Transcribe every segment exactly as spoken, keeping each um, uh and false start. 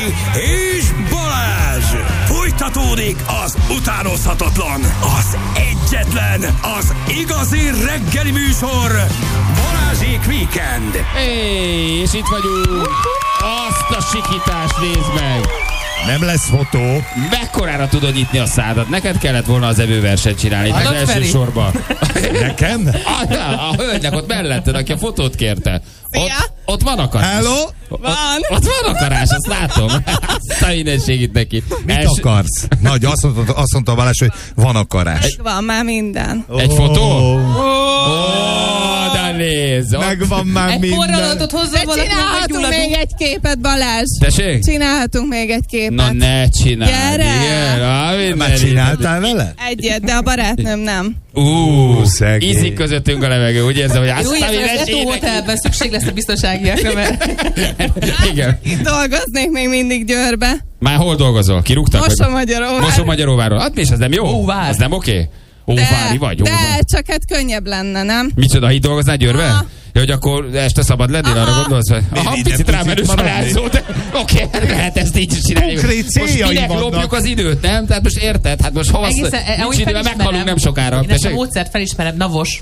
Gergő és Balázs! Folytatódik az utánozhatatlan, az egyetlen, az igazi reggeli műsor, Balázsék Weekend. Hé, és itt vagyunk. Azt a sikítást nézd meg. Nem lesz fotó. Mekkorára tudod nyitni a szádat? Neked kellett volna az evőversenyt csinálni itt az első Feri. Sorban. Nekem? A, a, a hölgynek ott melletted, aki a fotót kérte. Ott, ott van akarás. Hello? Ott, ott van akarás, azt látom. Azt a mindenségit neki. Mit Els... akarsz? Nagy, azt mondta, azt mondta Balázs, hogy van akarás. Egy... Van már minden. Egy oh. fotó? Ó, oh. oh, de nézd. Megvan már egy minden. Egy forralatot hozzá valaki, csinálhatunk még egy képet, Balázs. Tessék? Csinálhatunk még egy képet. Na ne csinálj. Gyere. Igen, már csináltál vele? Egyet, de a barátnőm nem. Ú, szegény. Ízik közöttünk a levegő, úgy érzem, hogy azt a mindenségnek. Jó, hotelben szükség lesz a biztonságiakra, mert... Igen. Itt dolgoznék még mindig Győrbe. Már hol dolgozol? Kirúgtak? Mosomagyaróváron. Mosomagyaróváron. Hát mi is, ez nem jó? Óvár. Ez nem oké? Óvári vagy? De, Óvár. csak hát könnyebb lenne, nem? Micsoda, itt dolgoznál Győrbe? Aha. Ja, hogy akkor este szabad lennél, arra gondolsz, hogy aha, picit rámerős varázsó, de oké, lehet ezt így csinálni. Most minek lopjuk az időt, nem? Tehát most érted? Hát most hova nincs idő, meghalunk nem sokára. Én ezt a módszert felismerem, navos.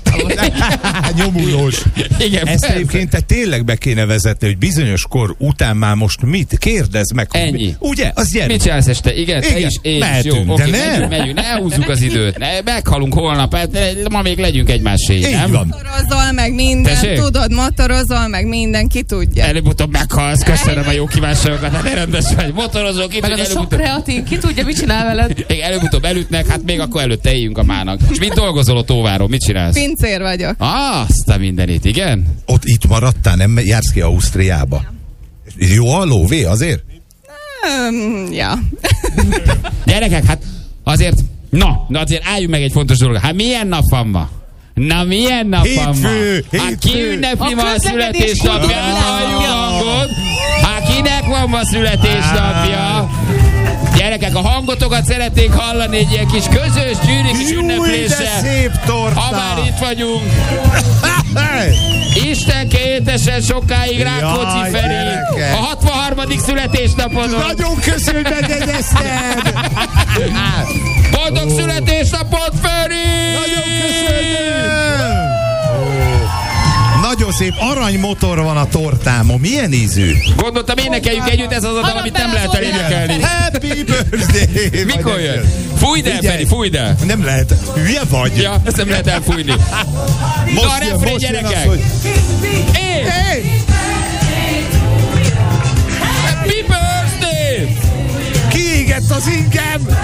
Nyomulós. Igen, ezt egyébként te tényleg be kéne vezetni, hogy bizonyos kor után már most mit? Kérdezd meg. Ennyi. Ugye? Az gyere. Mit csinálsz este? Igen, te is, én is. Jó, oké, megyünk, megyünk, ne húzzuk az időt. Meghalunk holnap, ma még legyünk egymásé, nem? Motorozol meg minden, tudod, motorozol meg minden, ki tudja. Előbb-utóbb meghalsz, köszönöm a jó kívánságokat, hát ne rendes vagy, motorozol, ki tudja, meg az a sok kreatív, ki tudja, mit csinál veled? Még előbb-utóbb elütnek, hát még akkor előtte éljünk a mának. És mit dolgozol ott Óváron, mit csinálsz? Pincér vagyok. Azt a mindenit, igen? Ott itt maradtál, nem jársz ki Ausztriába? Jó a lóvé azért? Um, ja. Gyerekek, hát azért, na, azért álljunk meg egy fontos dolog. Hát milyen nap van ma? Na milyen nap van ma? Hát ki ünnepli ma a születésnapját? Halljuk hangot. Hát kinek van ma születésnapja? Gyerekek, a hangotokat szeretnék hallani egy ilyen kis közös gyűri kis ünnepléssel. Szép torta. Ha már itt vagyunk. Isten kétesen sokáig Rákóczi Feri. A hatvanharmadik születésnapodon. Nagyon köszönöm, megegyezted. Boldog születésnapot, Feri! Nagyon köszönöm! Nagyon szép aranymotor van a tortámon. Milyen ízű? Gondoltam, énekeljük együtt, ez az a dal, amit nem lehet elénekelni. Happy birthday! Mikor jön? Fújd el, Feri, fújd el! Nem lehet. Hülye vagy? Ja, ezt nem lehet elfújni. Most Na, jön, refrén, most gyerekek! jön az, hogy... Hey! Hey! Happy birthday! Kiégett az ingem!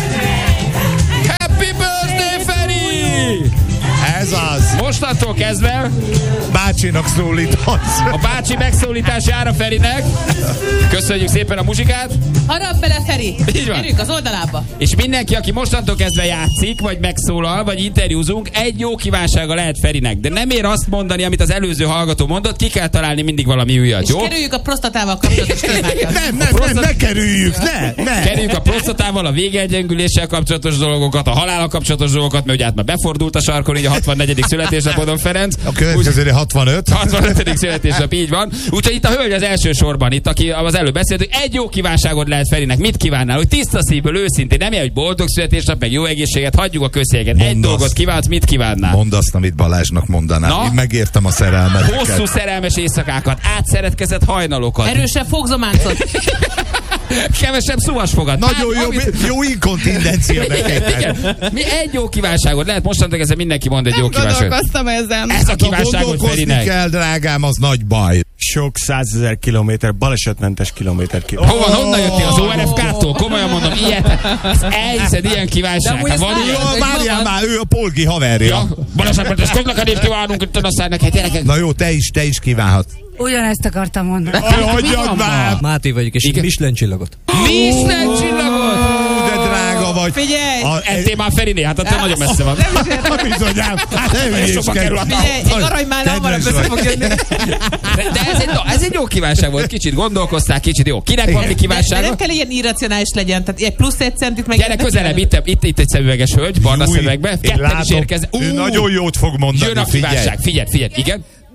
Happy birthday, Feri! Ez az. Mostantól kezdve bácsinak szólíthatsz. A bácsi megszólítására Ferinek. Köszönjük szépen a muzsikát. Harap bele, Feri! Így van. Gyerünk az oldalába. És mindenki, aki mostantól kezdve játszik, vagy megszólal, vagy interjúzunk, egy jó kívánsága lehet Ferinek. De nem ér azt mondani, amit az előző hallgató mondott, ki kell találni mindig valami újat, jó? És kerüljük a prostatával kapcsolatos témákat. Nem, nem, prostat... nem, ne kerüljük, ne, ne. Kerüljük a prostatával, a végegyengüléssel kapcsolatos dolgokat, a halállal kapcsolatos dolgokat, mert ugye hát már befordult a sarkon, így a hatvannegyedik születésnapodon, Ferenc. A következő hatvanöt. hatvanötödik születésnap, így van. Úgyhogy itt a hölgy az első sorban, itt, aki az előbb beszélt, hogy egy jó kívánságot lehet Ferinek. Mit kívánnál? Hogy tiszta szívből, őszintén, nem ilyen, hogy boldog születésnap, meg jó egészséget, hagyjuk a közjegyeket. Egy dolgot kívánsz, mit kívánnál? Mondd azt, amit Balázsnak mondanál. Én megértem a szerelmet. Hosszú szerelmes éjszakákat, átszeretkezett hajnalokat. Erősebb fogzománcot. Kevesebb szúvasfogat. Nagyon jó, amit... jó inkontindencia neked. Mi egy jó kívánságot lehet, mostantól kezdve mindenki mond egy nem jó kívánságot. Nem gondolkoztam ezen. Ez a kívánságot Ferinek. kell, drágám, az nagy baj. Sok százezer kilométer, balesetmentes kilométer ki. Hova, honnan jöttél? Az o er ef ká-tól? Komolyan mondom, ilyet. Elhiszed, ilyen kívánság. Hát van ilyen? Jó, várjál már, ő a Polgi haverja. Ja, balesetmentes közlekedést kívánunk, itt a neked, gyerekek. Na jó, te is, te is kívánhatsz. Ugyanezt akartam mondani. Hagyjad már! Máté vagyok, és Michelin csillagot. Michelin csillagot! De drága vagy. Figyelj! A, ettél már Feriné, hát attól nagyon messze van. Nem is értem. Bizonyám, hát nem is kerül. Figyelj, egy aranymál hamarabb össze fog jönni. De ez egy, ez egy jó kívánság volt, kicsit gondolkoztál, kicsit jó. Kinek van mi kívánsága? De nem kell ilyen irracionális legyen, tehát egy plusz egy centit meg... Gyere közelebb, itt, itt, itt egy szemüveges hölgy, barna szemüvegbe, ketten is érkeznek. Ő nagyon jót fog mondani, jön a kívánság, figyelj, figyelj, igen.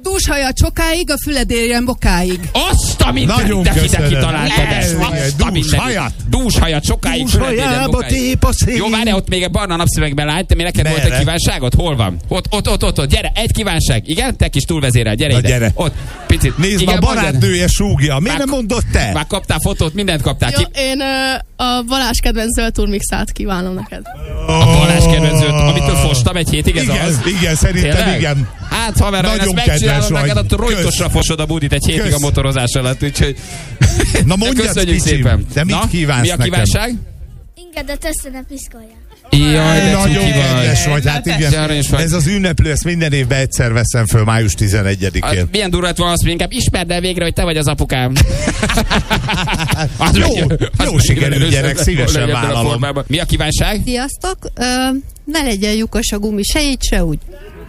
Dúshajat sokáig, a füled érjen bokáig. Azt a mindenit, te ide kitaláltad ezt. Dúshajat. Dúshajat sokáig, füled érjen bokáig. Jó, várj, ott még a barna napszövegben lány, te mi neked volt egy kívánságod? Hol van? Ott, ott, ott, ott, ott, gyere, egy kívánság. Igen, te kis túlvezérel, gyere ide. Gyere. Ott, picit. Nézd, a barátnője súgja. Miért nem mondott te? Már kaptál fotót, mindent kaptál. Jó, én uh, a Balázs kedvenc zöld turmixát kívánom neked. A Balázs kedvenc zöld, amitől fostam egy hétig, ez igen, az? Igen, szerintem tényleg? Igen. Hát haver, ha ezt megcsinálod, neked a rojtosra fosod a budit egy hétig Kösz. A motorozás alatt, úgyhogy... Na mondjad, köszönjük szépen. Te mit Na, kívánsz mi a kívánság? Ingedet össze piszkolják. Jaj, de nagyon kedves vagy. vagy, hát igen. Ez az ünneplő, ezt minden évben egyszer veszem föl, május tizenegyedikén. A, milyen durva lett volna, azt inkább ismerd el végre, hogy te vagy az apukám. az jó, az jó sikerül, gyerek, szívesen vállalom. Mi a kívánság? Sziasztok, uh, ne legyen lyukas a gumi, se így, se úgy.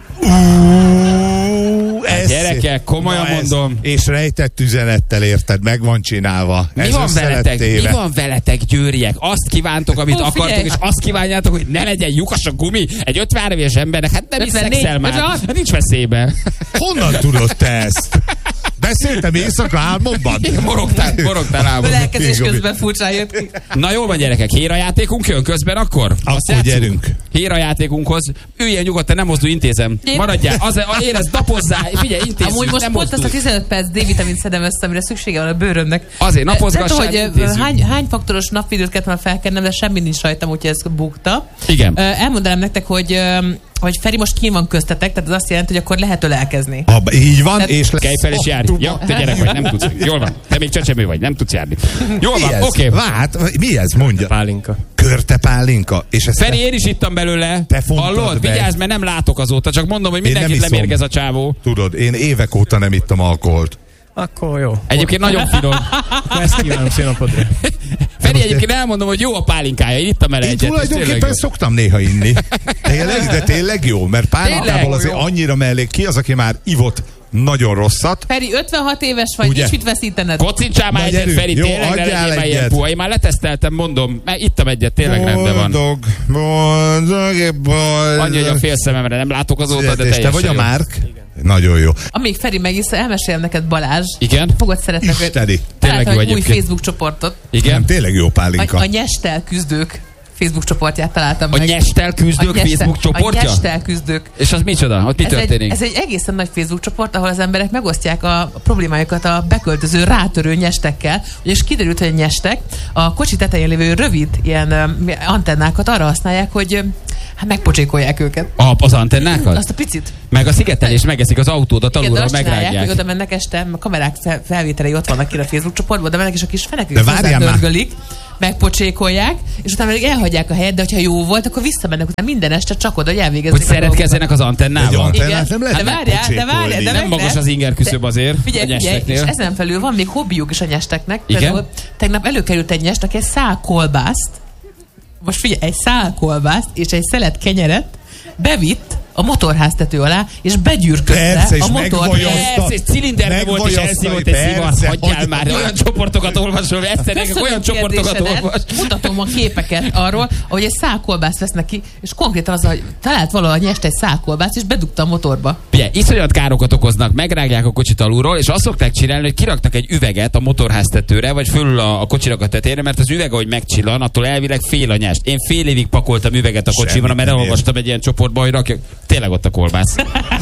Uh, ez, gyerekek, komolyan mondom. És rejtett üzenettel érted, meg van csinálva. Mi ez van veletek? Mi van veletek, győriek? Azt kívántok, amit oh, akartok, és azt kívánjátok, hogy ne legyen lyukas a gumi egy ötven éves embernek. Hát nem is szexel már. Hát nincs veszélybe. Honnan tudod te ezt? Beszéltem éjszaka álmomban? Morogtál, morogtál álmomban. Lelkezés közben furcsán jött ki. Na jól van, gyerekek, hérajátékunk jön közben akkor? Akkor gyerünk. Hérajátékunkhoz. Üljél nyugodtan, nem mozdulj, intézem. Maradjál, az, érezd, napozzál, figyelj, intézzük. Amúgy most pont azt a tizenöt perc D-vitamint szedem össze, amire szüksége van a bőrömnek. Azért napozgassál, nem tudom, hogy hány, hány faktoros napvidőt kellett volna felkennem, de semmi nincs rajtam, úgyhogy ez bukta. Igen. Elmondanám nektek, hogy hogy Feri most kín van köztetek, tehát az azt jelenti, hogy akkor lehet lelkezni. Abba, így van, tehát és... Kelj fel és járni. Ja, te gyerek vagy, nem tudsz. Jól van. Te még csecsemő vagy, nem tudsz járni. Jól van, oké. Okay. Várj, mi ez? Mondja. Pálinka. Körte pálinka. És ezt Feri, én is ittam belőle. Te hallod? Vigyázz, mert nem látok azóta. Csak mondom, hogy mindenkit lemérgez a csávó. Tudod, én évek óta nem ittam alkoholt. Akkor jó. Egyébként nagyon finom. Ezt kívánom, szép napodra. Feri, egyébként elmondom, hogy jó a pálinkája. Én ittam el egyet. Én tulajdonképpen szoktam néha inni. Tényleg, de tényleg jó, mert pálinkából azért annyira mellék. Ki az, aki már ivott nagyon rosszat? Feri, ötvenhat éves vagy, ugye? Nincs mit veszítened. Kocincsál már egyet, Feri, tényleg ne legyél már ilyen puha. Én már leteszteltem, mondom, mert ittam egyet, tényleg rendben van. Boldog, boldog, boldog. Annyi, hogy a fél szememre nem látok azóta, de teljesen te vagy jó. a Márk? Nagyon jó. Amíg Feri megiszta, elmesélem neked, Balázs. Igen? Fogod szeretni, hogy tényleg jó egy új Facebook csoportot. Igen? Nem, tényleg jó pálinka. A, a nyestel küzdők Facebook csoportját találtam a meg. Nyestel küzdők a nyestel, Facebook csoportja? A nyestel küzdők. És az micsoda? Ott mi ez történik? Egy, ez egy egészen nagy Facebook csoport, ahol az emberek megosztják a problémájukat a beköltöző, rátörő nyestekkel. És kiderült, hogy a nyestek a kocsi tetején lévő rövid ilyen um, antennákat arra használják, hogy hát megpocsékolják őket. A, az antennákat? Azt a picit. Meg a szigetelés megeszik az autódat, alulról megrágják. Hogy oda mennek este, a kamerák fel, felvételei ott vannak ki a Facebook csoportban, oda mennek, és a kis fenekük hozzádörgölik, megpocsékolják, és utána pedig elhagyják a helyet, de hogyha jó volt, akkor visszamennek utána minden este csak oda, hogy elvégezik. Hogy szeretkezzenek az antennával? Igen. Nem lehet de várjál, de várjál, de nem magas az inger küszöb azért. Figyelj, a figyelj, és ezen felül van még hobbiuk is a nyesteknek. Igen? Például tegnap előkerült egy nyest, aki egy szál kolbászt, most figyelj, egy szál kolbászt és egy szelet kenyeret bevitt a motorháztető alá, és begyűrködte a motor. Persze, és cilinderbe volt, és elszívott egy szívart. Hagyjál már, olyan csoportokat olvasol, Eszternek, olyan csoportokat olvas. Mutatom a képeket arról, ahogy egy szálkolbászt vesznek ki, és konkrétan az, hogy talált valahogy nyest egy szálkolbászt, és bedugta a motorba. Ugye, iszonyat károkat okoznak, megrágják a kocsit alulról, és azt szokták csinálni, hogy kiraknak egy üveget a motorháztetőre, vagy fölül a, a kocsinak a tetejére, mert az üveg, ahogy megcsillan, attól elvileg fél a nyest. Én fél évig pakoltam üveget a kocsimra, mert elolvastam egy ilyen csoportba, hogy rakja. Tényleg ott a kolbász.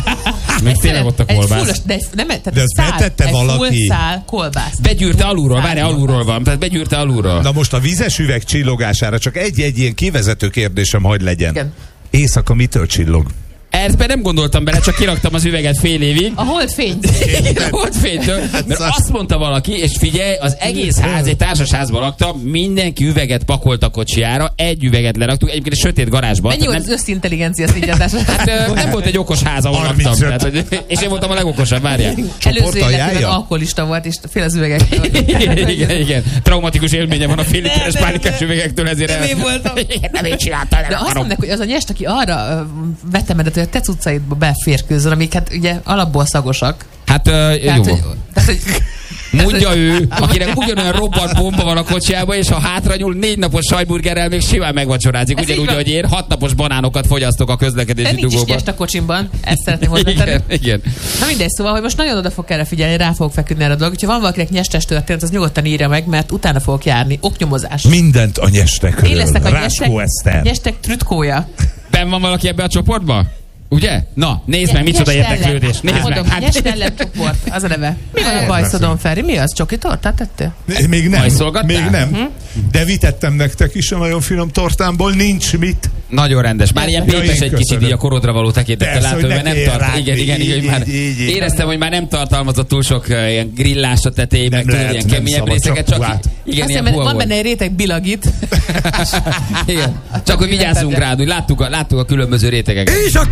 Meg tényleg ott a kolbász. Fullos, de nem, tehát de ezt szál, betette valaki. Egy szál kolbász. Begyűrte alulról, várj, alulról van. Tehát begyűrte alulról. Na most a vizes üveg csillogására csak egy-egy ilyen kivezető kérdésem, hogy legyen. Igen. Éjszaka mitől csillog? Ezben nem gondoltam bele, csak kiraktam az üveget fél évig. A holdfény. A holdfénytől. Mert azt mondta valaki, és figyelj, az egész ház, egy társasházban laktam, mindenki üveget pakolt a kocsiára, egy üveget leraktuk, egyébként egy sötét garázsban. Mennyi volt az összintelligencia szintjátás? Hát nem volt egy okos ház, ahol laktam. Tehát, hogy, és én voltam a legokosabb, várjál. Előző életében alkoholista volt, és fél az üvegektől. igen, igen, igen. Traumatikus élménye van a fél literes pálinkás üvegektől, ezért nem én voltam. Nem én csináltam. De azt mondják, hogy az a nyest, aki arra vetemedet, a te cuccaidba beférkőzön, amik hát ugye alapból szagosak. Hát uh, tehát, jó. Hogy, tehát, hogy Mondja ő, akinek ugyanolyan robbant bomba van a kocsiában, és ha hátranyúl, négy napos sajtburgerrel még simán megvacsorázik. Ugyanúgy, hogy én hat napos banánokat fogyasztok a közlekedési dugóban. Nincs is nyest a kocsimban, ezt szeretném hozzátenni. Igen, igen. Na mindegy, szóval, hogy most nagyon oda fog erre figyelni, rá fogok feküdni erre a dolog. Ha van valakinek nyestes történet, az nyugodtan írja meg, mert utána fogok járni. Oknyomozás. Mindent a nyestekről. Én leszek a Rácskó nyestek, Eszter. nyestek trütkója. Ben van valaki ebbe a csoportba? Ugye? Na, nézd meg, micsoda érdeklődés. Nézd meg. Mondom, Hát... nyest ellen csoport, az a neve. Mi van a bajszodon, Feri? Mi az? Csoki tortát tettél? Még nem. Majszolgattál? Még nem. Hm? De vitettem nektek is a nagyon finom tortámból, nincs mit. Nagyon rendes. Már ilyen Ja, pépes én egy köszönöm. kicsit így a korodra való tekintettel Persze, látom, hogy hogy ne nem tart. rád, Igen, igen, így, igen, így, már így, így. éreztem, hogy már nem tartalmazott túl sok uh, ilyen grillás a tetején, meg tudod, lehet, ilyen nem keményebb szabad, részeket, csak csak puhát. igen, Azt ilyen hiszem, puha van volt. benne egy réteg bilagit. Igen. Csak hogy vigyázzunk rád, hogy láttuk a, láttuk a különböző rétegeket. És akkor